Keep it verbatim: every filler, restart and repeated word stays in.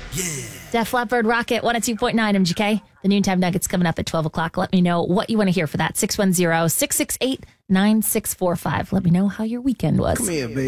Yeah. Def Leppard, Rocket, one oh two point nine M G K. The Noontime Nuggets coming up at twelve o'clock. Let me know what you want to hear for that. six one zero, six six eight, nine six four five. Let me know how your weekend was. Come here, baby.